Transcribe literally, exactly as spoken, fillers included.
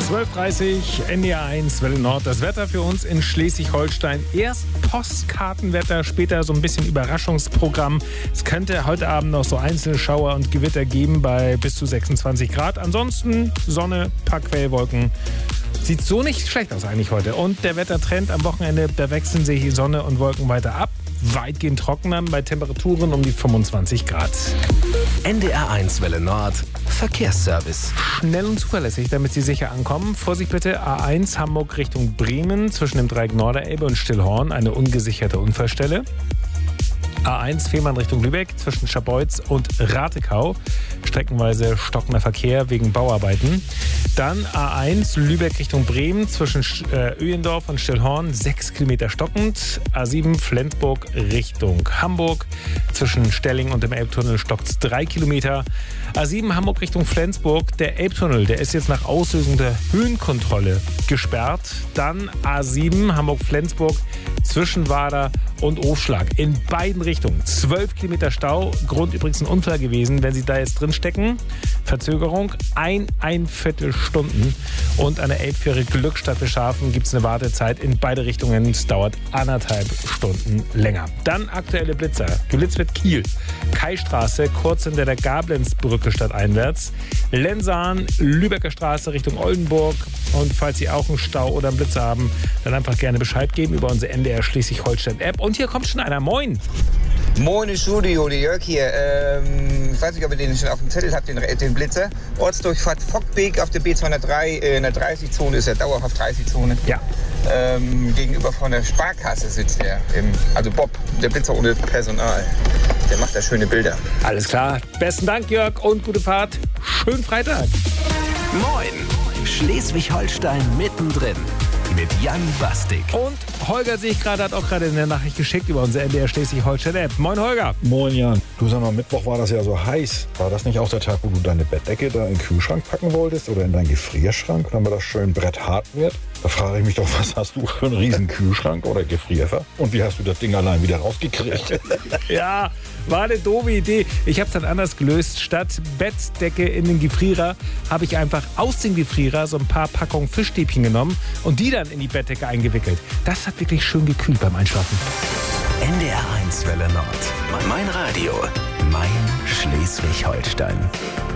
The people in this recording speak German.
zwölf Uhr dreißig, N D R eins, Welle Nord. Das Wetter für uns in Schleswig-Holstein. Erst Postkartenwetter, später so ein bisschen Überraschungsprogramm. Es könnte heute Abend noch so einzelne Schauer und Gewitter geben bei bis zu sechsundzwanzig Grad. Ansonsten Sonne, paar Quellwolken. Sieht so nicht schlecht aus eigentlich heute. Und der Wettertrend am Wochenende, da wechseln sich die Sonne und Wolken weiter ab. Weitgehend trockener bei Temperaturen um die fünfundzwanzig Grad. N D R eins Welle Nord, Verkehrsservice. Schnell und zuverlässig, damit Sie sicher ankommen. Vorsicht bitte, A eins Hamburg Richtung Bremen zwischen dem Dreieck Norderelbe und Stillhorn, eine ungesicherte Unfallstelle. A eins Fehmarn Richtung Lübeck zwischen Scharbeutz und Ratekau. Streckenweise stockender Verkehr wegen Bauarbeiten. Dann A eins Lübeck Richtung Bremen zwischen äh, Öhendorf und Stillhorn, sechs Kilometer stockend. A sieben Flensburg Richtung Hamburg zwischen Stelling und dem Elbtunnel stockt drei Kilometer. A sieben Hamburg Richtung Flensburg, der Elbtunnel, der ist jetzt nach Auslösung der Höhenkontrolle gesperrt. Dann A sieben Hamburg-Flensburg zwischen Wader und Aufschlag. In beiden Richtungen zwölf Kilometer Stau. Grund übrigens ein Unfall gewesen, wenn Sie da jetzt drin stecken. Verzögerung ein, ein Viertelstunden. Und an der Elbfähre Glückstadt Bescharfen gibt es eine Wartezeit in beide Richtungen. Es dauert anderthalb Stunden länger. Dann aktuelle Blitzer. Geblitzt wird Kiel. Kaistraße, kurz hinter der Gablenzbrücke stadteinwärts. Lensahn, Lübecker Straße Richtung Oldenburg. Und falls Sie auch einen Stau oder einen Blitzer haben, dann einfach gerne Bescheid geben über unsere N D R Schleswig-Holstein-App. Und hier kommt schon einer. Moin! Moin Studio, der Jörg hier. Ähm, ich weiß nicht, ob ihr den schon auf dem Zettel habt, den, den Blitzer. Ortsdurchfahrt Fockbeek auf der B zweihundertdrei äh, in der dreißig-Zone, ist ja dauerhaft dreißig-Zone. Ja. Ähm, gegenüber von der Sparkasse sitzt der. Im, also Bob, der Blitzer ohne Personal. Der macht da schöne Bilder. Alles klar. Besten Dank, Jörg, und gute Fahrt. Schönen Freitag. Moin, Schleswig-Holstein mittendrin. Mit Jan Bastik. Und Holger, sehe ich gerade, hat auch gerade eine Nachricht geschickt über unsere N D R Schleswig-Holstein-App. Moin, Holger. Moin, Jan. Du, sag mal, Mittwoch war das ja so heiß. War das nicht auch der Tag, wo du deine Bettdecke da in den Kühlschrank packen wolltest oder in deinen Gefrierschrank, damit das schön bretthart wird? Da frage ich mich doch, was hast du für einen riesen Kühlschrank oder Gefrierfach? Und wie hast du das Ding allein wieder rausgekriegt? Ja, war eine doofe Idee. Ich habe es dann anders gelöst. Statt Bettdecke in den Gefrierer habe ich einfach aus dem Gefrierer so ein paar Packungen Fischstäbchen genommen und die dann in die Bettdecke eingewickelt. Das hat wirklich schön gekühlt beim Einschlafen. N D R eins Welle Nord. Mein Radio. Mein Schleswig-Holstein.